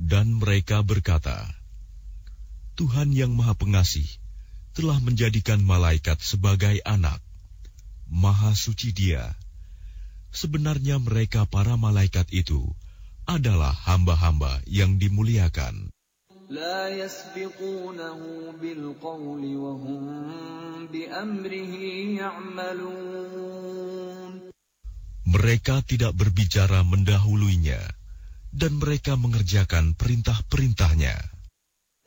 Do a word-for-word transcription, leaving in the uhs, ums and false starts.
Dan mereka berkata, Tuhan yang Maha Pengasih telah menjadikan malaikat sebagai anak. Maha suci Dia. Sebenarnya mereka para malaikat itu adalah hamba-hamba yang dimuliakan. لا يسبقونه بالقول وهم بأمره يعملون. Mereka tidak berbicara mendahuluinya, dan mereka mengerjakan perintah-perintahnya.